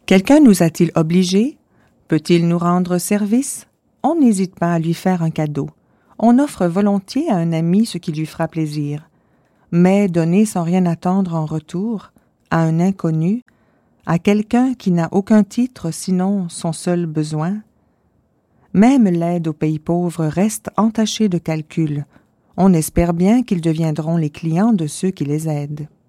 Quelqu'un nous a-t-il obligés? Peut-il nous rendre service? On n'hésite pas à lui faire un cadeau. On offre volontiers à un ami ce qui lui fera plaisir. Mais donner sans rien attendre en retour, à un inconnu, à quelqu'un qui n'a aucun titre sinon son seul besoin. Même l'aide aux pays pauvres reste entachée de calculs. On espère bien qu'ils deviendront les clients de ceux qui les aident.